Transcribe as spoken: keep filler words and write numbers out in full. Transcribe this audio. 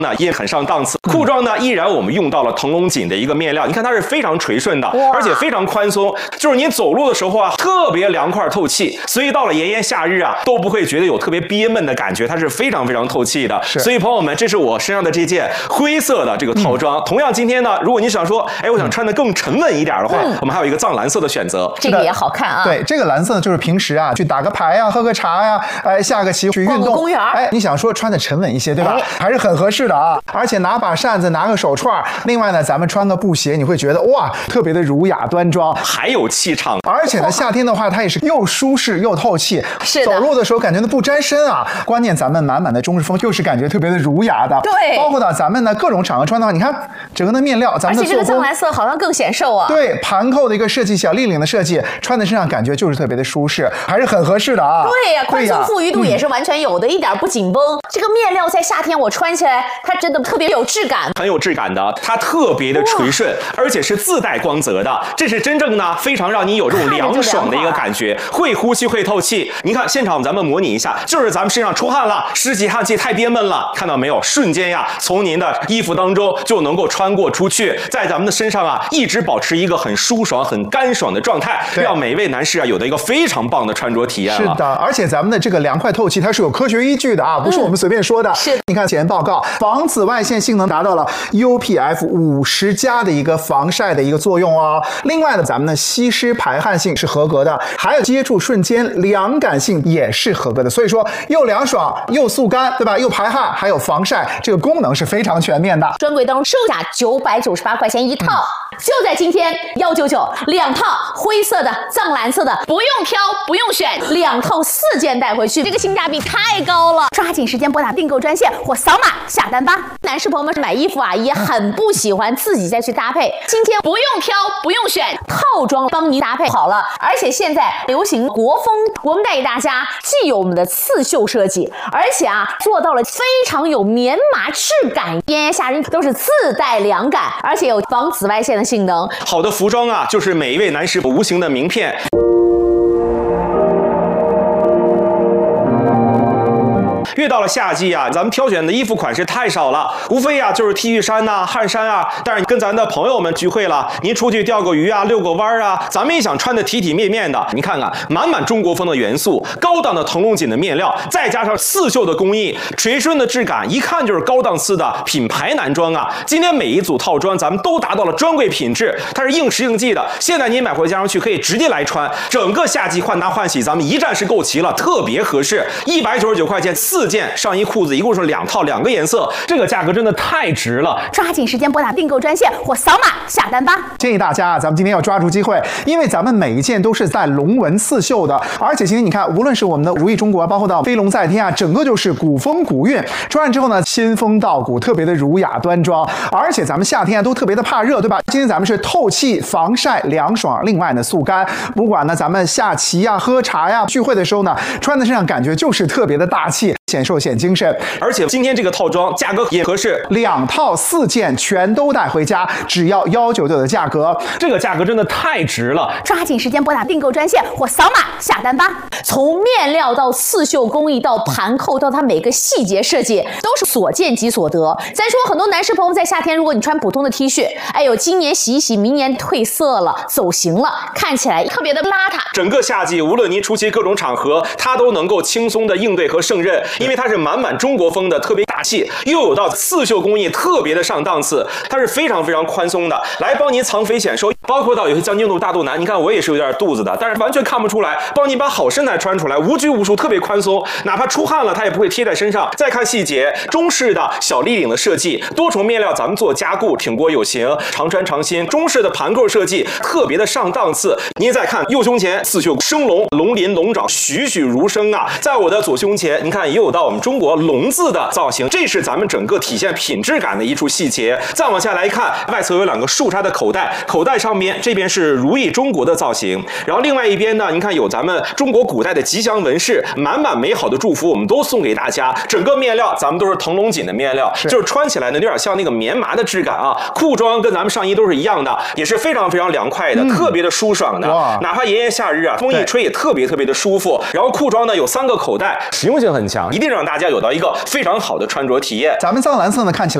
那也很上档次。裤装呢，依然我们用到了腾龙锦的一个面料，你看它是非常垂顺的，而且非常宽松，就是你走路的时候啊，特别凉快透气，所以到了炎炎夏日啊，都不会觉得有特别憋闷的感觉，它是非常非常透气的。所以朋友们，这是我身上的这件灰色的这个套装。嗯、同样，今天呢，如果你想说，哎，我想穿的更沉稳一点的话，嗯、我们还有一个藏蓝色的选择， 这个也好看啊。 对，这个蓝色呢，就是平时啊去打个牌呀、啊、喝个茶呀、啊，哎，下个棋去运动， 公园， 哎，你想说穿的沉稳一些，对吧？哎、还是很合适的啊。而且拿把扇子，拿个手串，另外呢，咱们穿个布鞋，你会觉得哇，特别的儒雅端庄， 还有气场。 而且呢，夏天的话，它也是又舒适又透气， 是走路的时候感觉都不沾身啊。关键咱们满满的中式风，又是感觉特别的儒雅的。 对， 包括呢，咱们呢各种场合穿的话，你看整个的面料，咱们的而且这个藏蓝色好像更显瘦啊。 对，盘扣的一个设计，小立领的设计，穿在身上感觉就是特别的舒适，还是很合适的啊。 对呀、啊，宽松富裕度也是完全有的，嗯、一点不紧绷。这个面料在夏天我穿起来，它真的特别有质感， 很有质感的，它特别的垂顺，而且是自带光泽的，这是真正呢非常让你有这种凉爽的一个感觉，会呼吸会透气。你看现场咱们模拟一下，就是咱们身上出汗了，湿气汗气太憋闷了，看到没有？瞬间呀，从您的衣服当中就能够穿过出去，在咱们的身上啊，一直保持一个很舒爽、很干爽的状态，让每位男士啊有的一个非常棒的穿着体验了。 是的，而且咱们的这个凉快透气，它是有科学依据的啊，不是我们随便说的。 嗯、是， 你看前报告，防紫外线性能达到了 U P F 五十加的一个防晒的一个作用哦。另外呢，咱们的吸湿排汗性是合格的，还有接触瞬间凉感性也是合格的。所以说，又凉爽又速干，对吧？又排汗，还有防晒，这个功能是非常全面的。 专柜当中售价九百九十八块钱一套，嗯、就在今天一九九两套灰色的、藏蓝色的，不用挑，不用选，两套四件带回去，这个性价比太高了！抓紧时间拨打订购专线或扫码下单吧。男士朋友们买衣服啊，也很不喜欢自己再去搭配，今天不用挑，不用选，套装帮您搭配好了。而且现在流行国风，我们带给大家既有我们的刺绣设计，而且啊做到了非常有棉麻质感，炎炎夏日都是自带凉感，而且有防紫外线的性能。 好的服装啊，就是每一位男士无形的名片。越到了夏季啊，咱们挑选的衣服款式太少了，无非啊就是 T 恤衫呐、啊、汗衫啊。但是跟咱的朋友们聚会了，您出去钓个鱼啊、遛个弯啊，咱们也想穿的体体面面的。你看看，满满中国风的元素，高档的腾龙锦的面料，再加上刺绣的工艺，垂顺的质感，一看就是高档次的品牌男装啊。今天每一组套装，咱们都达到了专柜品质，它是应时应季的。现在您买回家上去可以直接来穿，整个夏季换搭换洗，咱们一站式购齐了，特别合适。一百九十九块钱四件上衣裤子，一共是两套，两个颜色，这个价格真的太值了！ 抓紧时间拨打订购专线或扫码下单吧。 建议大家啊，咱们今天要抓住机会，因为咱们每一件都是带龙纹刺绣的，而且今天你看，无论是我们的如意中国，包括到飞龙在天啊，整个就是古风古韵。穿上之后呢，仙风道骨，特别的儒雅端庄。而且咱们夏天啊都特别的怕热，对吧？今天咱们是透气、防晒、凉爽，另外呢速干。不管呢咱们下棋呀、喝茶呀、聚会的时候呢，穿在身上感觉就是特别的大气。显瘦显精神， 而且今天这个套装价格也合适， 两套四件全都带回家，只要一九九的价格， 这个价格真的太值了！ 抓紧时间拨打订购专线或扫码下单吧。从面料到刺绣工艺到盘扣到它每个细节设计，都是所见即所得。咱说很多男士朋友在夏天，如果你穿普通的 T 恤，哎呦，今年洗一洗，明年褪色了、走形了，看起来特别的邋遢。 整个夏季，无论您出席各种场合，它都能够轻松的应对和胜任。因为它是满满中国风的，特别大气，又有到刺绣工艺，特别的上档次，它是非常非常宽松的，来帮您藏肥显瘦。包括到有些将军肚大肚腩，你看我也是有点肚子的，但是完全看不出来，帮您把好身材穿出来，无拘无束，特别宽松，哪怕出汗了它也不会贴在身上。再看细节，中式的小立领的设计，多重面料咱们做加固，挺过有型，常穿常新。中式的盘扣设计特别的上档次。您再看右胸前刺绣生龙，龙鳞龙爪栩栩如生啊。在我的左胸前，您看也有到我们中国龙字的造型，这是咱们整个体现品质感的一处细节。再往下来看，外侧有两个竖插的口袋，口袋上面边，这边是如意中国的造型，然后另外一边呢，您看有咱们中国古代的吉祥纹饰，满满美好的祝福，我们都送给大家。整个面料咱们都是腾龙锦的面料，是就是穿起来呢有点像那个棉麻的质感啊。裤装跟咱们上衣都是一样的，也是非常非常凉快的，嗯、特别的舒爽的。哪怕炎炎夏日啊，风一吹也特别特别的舒服。然后裤装呢有三个口袋，实用性很强，一定让大家有到一个非常好的穿着体验。 咱们藏蓝色呢看起来